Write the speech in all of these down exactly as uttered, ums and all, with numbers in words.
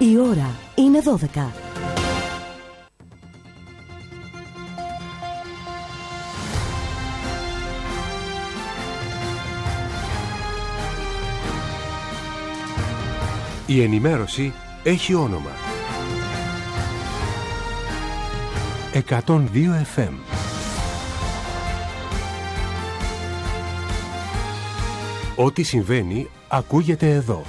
Η ώρα είναι δώδεκα. Η ενημέρωση έχει όνομα. εκατόν δύο εφ εμ. Ό,τι συμβαίνει ακούγεται εδώ.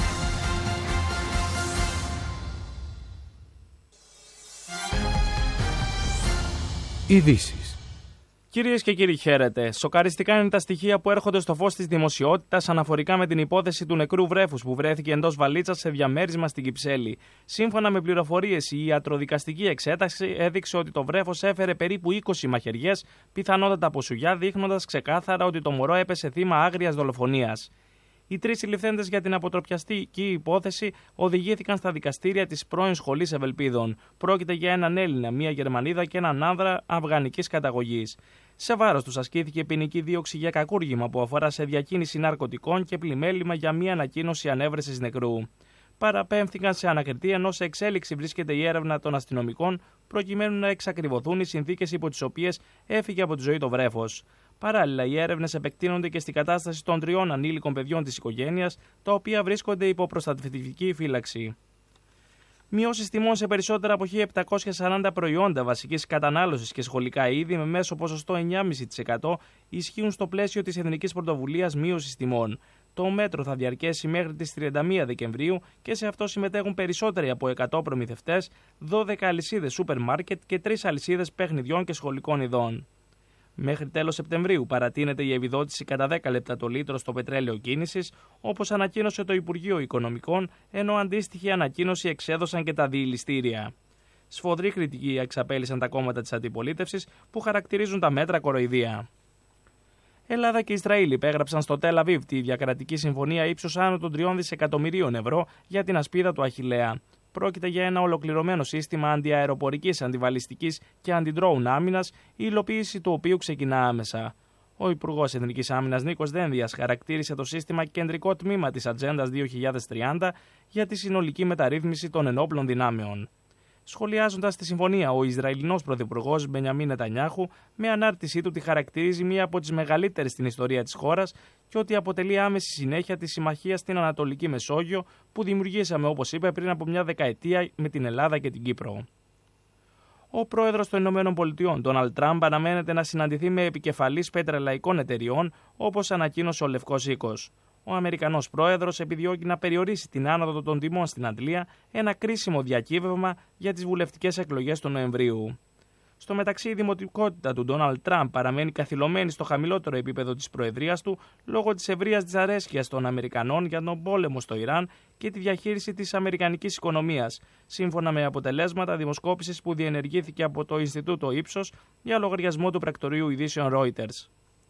Ειδήσεις. Κυρίες και κύριοι, χαίρετε. Σοκαριστικά είναι τα στοιχεία που έρχονται στο φως της δημοσιότητας αναφορικά με την υπόθεση του νεκρού βρέφους που βρέθηκε εντός βαλίτσας σε διαμέρισμα στην Κυψέλη. Σύμφωνα με πληροφορίες, η ιατροδικαστική εξέταση έδειξε ότι το βρέφος έφερε περίπου είκοσι μαχαιριές, πιθανότατα από σουγιά, δείχνοντας ξεκάθαρα ότι το μωρό έπεσε θύμα άγριας δολοφονίας. Οι τρεις συλληφθέντες για την αποτροπιαστική υπόθεση οδηγήθηκαν στα δικαστήρια της πρώην Σχολής Ευελπίδων. Πρόκειται για έναν Έλληνα, μία Γερμανίδα και έναν άνδρα αφγανικής καταγωγής. Σε βάρος τους ασκήθηκε ποινική δίωξη για κακούργημα που αφορά σε διακίνηση ναρκωτικών και πλημέλημα για μία ανακοίνωση ανέβρεσης νεκρού. Παραπέμφθηκαν σε ανακριτή ενώ σε εξέλιξη βρίσκεται η έρευνα των αστυνομικών προκειμένου να εξακριβωθούν οι συνθήκες υπό τις οποίες έφυγε από τη ζωή το βρέφος. Παράλληλα, οι έρευνες επεκτείνονται και στην κατάσταση των τριών ανήλικων παιδιών της οικογένειας, τα οποία βρίσκονται υπό προστατευτική φύλαξη. Μειώσεις τιμών σε περισσότερα από χίλια επτακόσια σαράντα προϊόντα βασικής κατανάλωσης και σχολικά είδη με μέσο ποσοστό εννιά κόμμα πέντε τοις εκατό ισχύουν στο πλαίσιο της Εθνικής Πρωτοβουλίας Μείωσης Τιμών. Το μέτρο θα διαρκέσει μέχρι τις τριάντα μία Δεκεμβρίου και σε αυτό συμμετέχουν περισσότεροι από εκατό προμηθευτές, δώδεκα αλυσίδες σούπερ μάρκετ και τρεις αλυσίδες παιχνιδιών και σχολικών ειδών. Μέχρι τέλος Σεπτεμβρίου παρατείνεται η επιδότηση κατά δέκα λεπτά το λίτρο στο πετρέλαιο κίνησης, όπως ανακοίνωσε το Υπουργείο Οικονομικών, ενώ αντίστοιχη ανακοίνωση εξέδωσαν και τα διηλιστήρια. Σφοδρή κριτική εξαπέλυσαν τα κόμματα της αντιπολίτευσης που χαρακτηρίζουν τα μέτρα κοροϊδία. Ελλάδα και Ισραήλ υπέγραψαν στο Τελ Αβίβ τη διακρατική συμφωνία ύψους άνω των τριών δισεκατομμυρίων ευρώ για την ασπίδα του Αχιλλέα. Πρόκειται για ένα ολοκληρωμένο σύστημα αντιαεροπορικής, αντιβαλιστικής και αντιντρόουν άμυνας, η υλοποίηση του οποίου ξεκινά άμεσα. Ο Υπουργός Εθνικής Άμυνας Νίκος Δένδιας χαρακτήρισε το σύστημα κεντρικό τμήμα της Ατζέντας δύο χιλιάδες τριάντα για τη συνολική μεταρρύθμιση των ενόπλων δυνάμεων. Σχολιάζοντας τη συμφωνία, ο Ισραηλινός Πρωθυπουργός Μπενιαμίν Νετανιάχου με ανάρτησή του τη χαρακτηρίζει μία από τις μεγαλύτερες στην ιστορία της χώρας και ότι αποτελεί άμεση συνέχεια της συμμαχίας στην Ανατολική Μεσόγειο που δημιουργήσαμε, όπως είπε, πριν από μια δεκαετία με την Ελλάδα και την Κύπρο. Ο πρόεδρος των Ηνωμένων Πολιτειών, Ντόναλντ Τραμπ, αναμένεται να συναντηθεί με επικεφαλείς πετρελαϊκών εταιριών, όπως ανακοίνωσε ο Λευκός Οίκος. Ο Αμερικανός πρόεδρος επιδιώκει να περιορίσει την άνοδο των τιμών στην Αντλία, ένα κρίσιμο διακύβευμα για τις βουλευτικές εκλογές του Νοεμβρίου. Στο μεταξύ, η δημοτικότητα του Ντόναλντ Τραμπ παραμένει καθυλωμένη στο χαμηλότερο επίπεδο της προεδρίας του λόγω της ευρείας δυσαρέσκειας των Αμερικανών για τον πόλεμο στο Ιράν και τη διαχείριση της αμερικανικής οικονομίας, σύμφωνα με αποτελέσματα δημοσκόπησης που διενεργήθηκε από το Ινστιτούτο Ύψος για λογαριασμό του πρακτορείου ειδήσεων Reuters.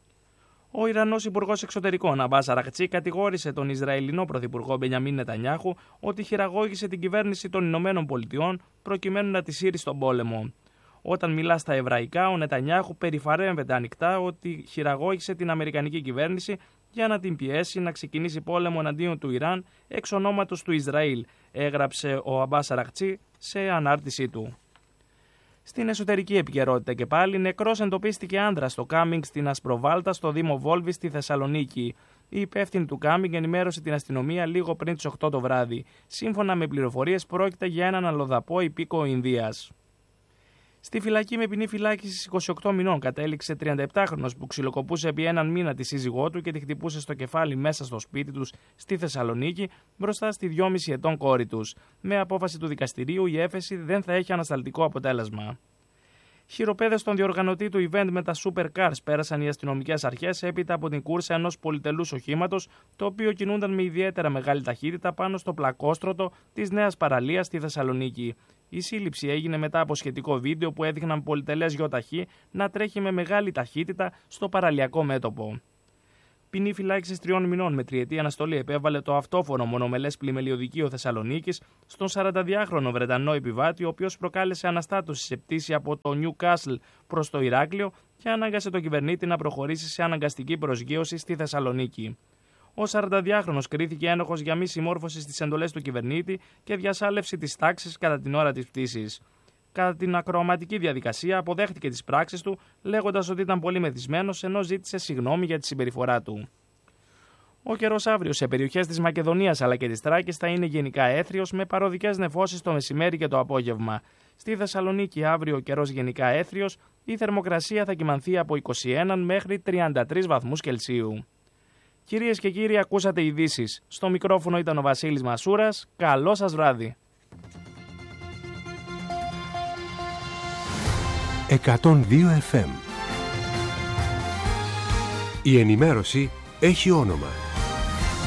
Ο Ιρανός Υπουργός Εξωτερικών Αμπάς Αραγτσί κατηγόρησε τον Ισραηλινό Πρωθυπουργό Μπενιαμίν Νετανιάχου ότι χειραγώγησε την κυβέρνηση των Ηνωμένων Πολιτειών προκειμένου να τη σύρει στον πόλεμο. Όταν μιλά στα εβραϊκά, ο Νετανιάχου περιφαρέμβεται ανοιχτά ότι χειραγώγησε την Αμερικανική κυβέρνηση για να την πιέσει να ξεκινήσει πόλεμο εναντίον του Ιράν εξ ονόματος του Ισραήλ, έγραψε ο Αμπάς Αραγτσί σε ανάρτησή του. Στην εσωτερική επικαιρότητα και πάλι, νεκρός εντοπίστηκε άντρας στο κάμινγκ στην Ασπροβάλτα στο Δήμο Βόλβη στη Θεσσαλονίκη. Η υπεύθυνη του κάμινγκ ενημέρωσε την αστυνομία λίγο πριν τις οκτώ το βράδυ. Σύμφωνα με πληροφορίες, πρόκειται για έναν αλλοδαπό υπήκοο Ινδίας. Στη φυλακή με ποινή φυλάκισης είκοσι οκτώ μηνών κατέληξε τριανταεπτάχρονος που ξυλοκοπούσε επί έναν μήνα τη σύζυγό του και τη χτυπούσε στο κεφάλι μέσα στο σπίτι τους στη Θεσσαλονίκη μπροστά στη δυόμιση ετών κόρη τους. Με απόφαση του δικαστηρίου, η έφεση δεν θα έχει ανασταλτικό αποτέλεσμα. Χειροπέδες στον διοργανωτή του event με τα supercars πέρασαν οι αστυνομικές αρχές έπειτα από την κούρσα ενός πολυτελούς οχήματος, το οποίο κινούνταν με ιδιαίτερα μεγάλη ταχύτητα πάνω στο πλακόστρωτο της Νέας Παραλίας στη Θεσσαλονίκη. Η σύλληψη έγινε μετά από σχετικό βίντεο που έδειχναν πολυτελές γιοταχή να τρέχει με μεγάλη ταχύτητα στο παραλιακό μέτωπο. Ποινή φυλάκισης τριών μηνών με τριετή αναστολή επέβαλε το αυτόφωνο μονομελές πλημελιωδικείο Θεσσαλονίκης στον σαρανταδυάχρονο Βρετανό επιβάτη, ο οποίος προκάλεσε αναστάτωση σε πτήση από το Νιουκάσλ προς το Ηράκλειο και ανάγκασε τον κυβερνήτη να προχωρήσει σε αναγκαστική προσγείωση στη Θεσσαλονίκη. Ο σαρανταδυάχρονος κρίθηκε ένοχος για μη συμμόρφωση στις εντολές του κυβερνήτη και διασάλευση της τάξης κατά την ώρα της πτήσης. Κατά την ακροαματική διαδικασία αποδέχτηκε τις πράξεις του, λέγοντας ότι ήταν πολύ μεθυσμένος, ενώ ζήτησε συγγνώμη για τη συμπεριφορά του. Ο καιρός αύριο σε περιοχές της Μακεδονίας αλλά και της Θράκης θα είναι γενικά έθριος με παροδικές νεφώσεις το μεσημέρι και το απόγευμα. Στη Θεσσαλονίκη αύριο ο καιρός γενικά έθριος, η θερμοκρασία θα κυμανθεί από είκοσι ένα μέχρι τριάντα τρεις βαθμούς Κελσίου. Κυρίες και κύριοι, ακούσατε ειδήσεις. Στο μικρόφωνο ήταν ο Βασίλης Μασούρας. Καλό σας βράδυ. εκατόν δύο εφ εμ. Η ενημέρωση έχει όνομα.